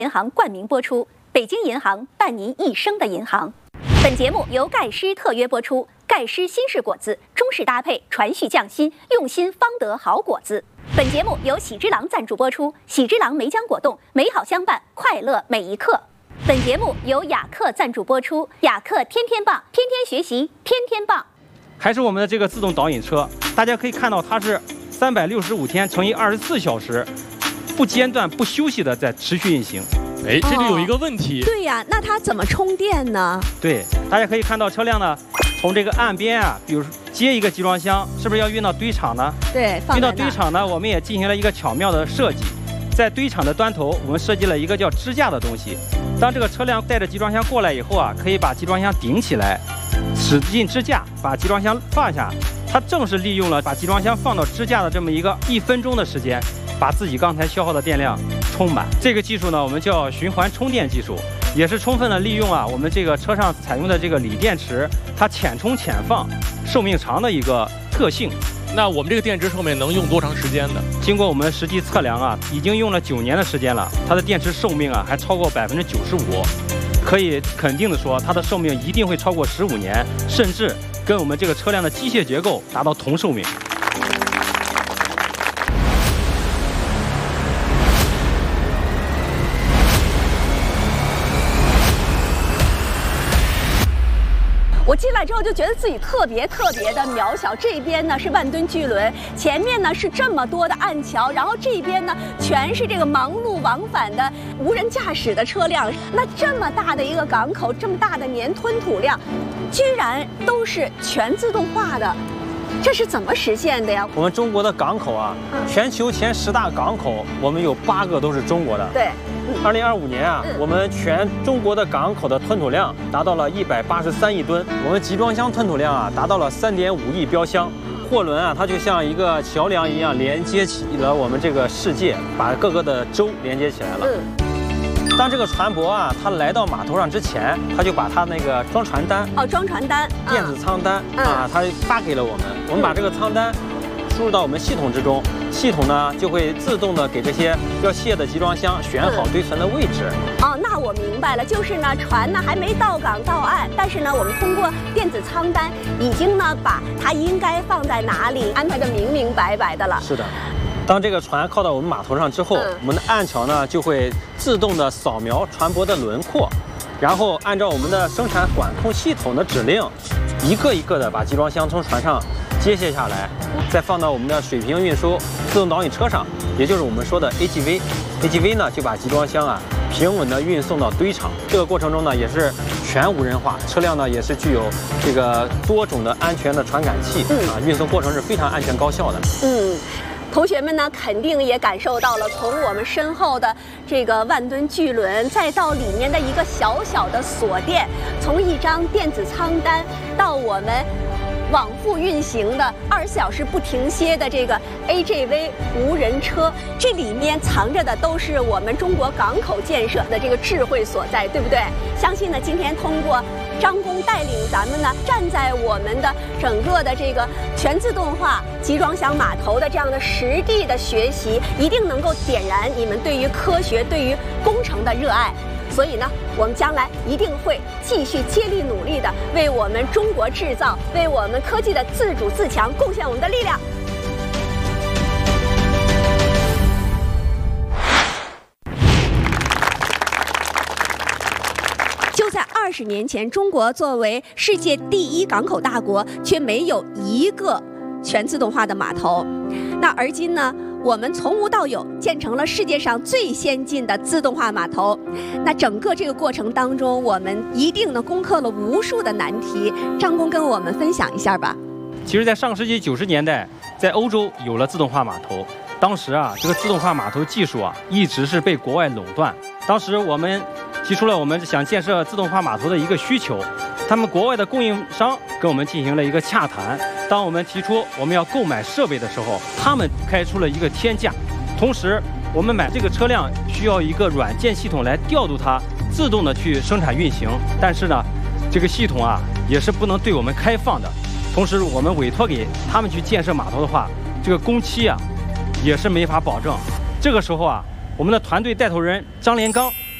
银行冠名播出，北京银行伴您一生的银行。本节目由盖诗特约播出，盖诗新式果子，中式搭配，传续匠心，用心方得好果子。本节目由喜之郎赞助播出，喜之郎梅浆果冻，美好相伴，快乐每一刻。本节目由雅克赞助播出，雅克天天棒，天天学习，天天棒。 还是我们的这个自动导引车，大家可以看到它是365天乘以24小时，不间断、不休息的在持续运行。 哎，这里有一个问题。 对呀，那它怎么充电呢？ 对，大家可以看到车辆呢，从这个岸边啊，比如接一个集装箱，是不是要运到堆场呢？ 对， 运到堆场呢，我们也进行了一个巧妙的设计，在堆场的端头，我们设计了一个叫支架的东西。当这个车辆带着集装箱过来以后啊，可以把集装箱顶起来，使劲支架，把集装箱放下。它正是利用了把集装箱放到支架的这么一个1分钟的时间，把自己刚才消耗的电量充满。这个技术呢，我们叫循环充电技术，也是充分的利用啊我们这个车上采用的这个锂电池，它浅充浅放，寿命长的一个特性。 那我们这个电池寿命能用多长时间呢？ 经过我们实际测量啊，已经用了9年的时间了，它的电池寿命啊还超过95%，可以肯定的说，它的寿命一定会超过15年，甚至跟我们这个车辆的机械结构达到同寿命。 我进来之后就觉得自己特别的渺小。这边呢是万吨巨轮，前面呢是这么多的暗桥，然后这边呢全是这个忙碌往返的无人驾驶的车辆。那这么大的一个港口，这么大的年吞吐量，居然都是全自动化的。这是怎么实现的呀？ 我们中国的港口啊，全球前10大港口，我们有8个都是中国的。 对。 2025年啊，我们全中国的港口的吞吐量达到了183亿吨，我们集装箱吞吐量啊达到了3.5亿标箱。货轮啊，它就像一个桥梁一样，连接起了我们这个世界，把各个的洲连接起来了。当这个船舶啊，它来到码头上之前，它就把它那个装船单装船单、 电子舱单啊，它发给了我们。我们把这个舱单输入到我们系统之中，系统呢就会自动的给这些要卸的集装箱选好堆存的位置。 那我明白了，就是呢船呢还没到港到岸，但是呢我们通过电子舱单已经呢把它应该放在哪里安排的明明白白的了。 是的。当这个船靠到我们码头上之后，我们的岸桥呢就会自动的扫描船舶的轮廓，然后按照我们的生产管控系统的指令，一个一个的把集装箱从船上接卸下来，再放到我们的水平运输自动导引车上，也就是我们说的 AGV。AGV 呢就把集装箱啊平稳的运送到堆场。这个过程中呢也是全无人化，车辆呢也是具有这个多种的安全的传感器运送过程是非常安全高效的。 同学们呢，肯定也感受到了，从我们身后的这个万吨巨轮，再到里面的一个小小的锁店，从一张电子舱单到我们往复运行的24小时不停歇的这个 AGV 无人车，这里面藏着的都是我们中国港口建设的这个智慧所在，对不对？相信呢，今天通过张工带领咱们呢，站在我们的整个的这个全自动化集装箱码头的这样的实地的学习，一定能够点燃你们对于科学、对于工程的热爱。所以呢，我们将来一定会继续接力努力的，为我们中国制造、为我们科技的自主自强贡献我们的力量。就在20年前，中国作为世界第1港口大国，却没有一个全自动化的码头。那而今呢，我们从无到有建成了世界上最先进的自动化码头。那整个这个过程当中，我们一定呢攻克了无数的难题。张工跟我们分享一下吧。 其实，在上世纪90年代，在欧洲有了自动化码头。当时啊，这个自动化码头技术啊，一直是被国外垄断。当时我们提出了我们想建设自动化码头的一个需求，他们国外的供应商跟我们进行了一个洽谈。当我们提出我们要购买设备的时候，他们开出了一个天价。同时，我们买这个车辆需要一个软件系统来调度它，自动的去生产运行。但是呢，这个系统啊也是不能对我们开放的。同时，我们委托给他们去建设码头的话，这个工期啊也是没法保证。这个时候啊，我们的团队带头人张连刚